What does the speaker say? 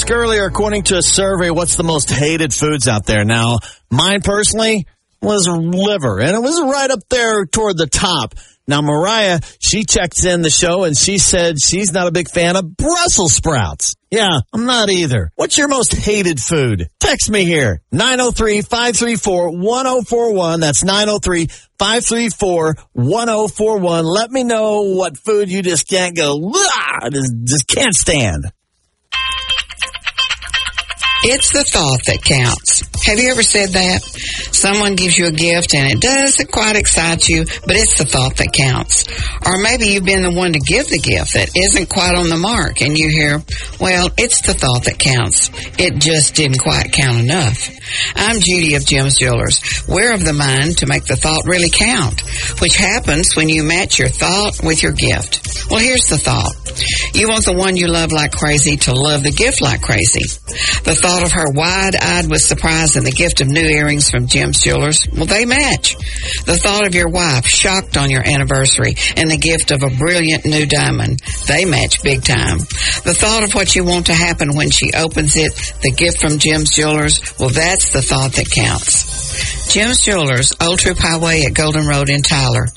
asked earlier, according to a survey, what's the most hated foods out there? Now, mine personally was liver, and it was right up there toward the top. Now, Mariah, she checks in the show, and she said she's not a big fan of Brussels sprouts. Yeah, I'm not either. What's your most hated food? Text me here, 903-534-1041. That's 903-534-1041. Let me know what food you just can't go, just can't stand. It's the thought that counts. Have you ever said that? Someone gives you a gift and it doesn't quite excite you, but it's the thought that counts. Or maybe you've been the one to give the gift that isn't quite on the mark and you hear, well, it's the thought that counts. It just didn't quite count enough. I'm Judy of Jim's Jewelers. We're of the mind to make the thought really count, which happens when you match your thought with your gift. Well, here's the thought. You want the one you love like crazy to love the gift like crazy. The thought of her wide-eyed with surprise and the gift of new earrings from Jim's Jewelers, well, they match. The thought of your wife shocked on your anniversary and the gift of a brilliant new diamond, they match big time. The thought of what you want to happen when she opens it, the gift from Jim's Jewelers, well, that's the thought that counts. Jim's Jewelers, Old Troop Highway at Golden Road in Tyler.